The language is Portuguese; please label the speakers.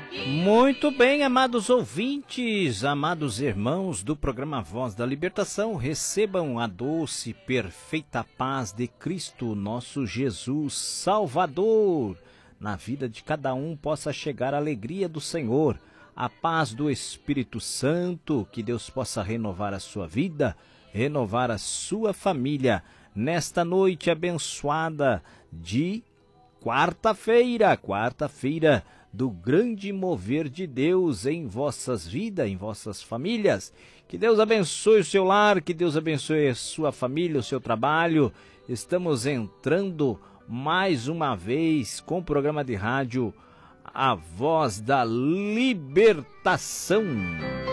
Speaker 1: Muito bem, amados ouvintes, amados irmãos do programa Voz da Libertação, recebam a doce e perfeita paz de Cristo, nosso Jesus Salvador. Na vida de cada um possa chegar a alegria do Senhor, a paz do Espírito Santo, que Deus possa renovar a sua vida, renovar a sua família, nesta noite abençoada de quarta-feira do grande mover de Deus em vossas vidas, em vossas famílias. Que Deus abençoe o seu lar, que Deus abençoe a sua família, o seu trabalho. Estamos entrando mais uma vez com o programa de rádio A Voz da Libertação.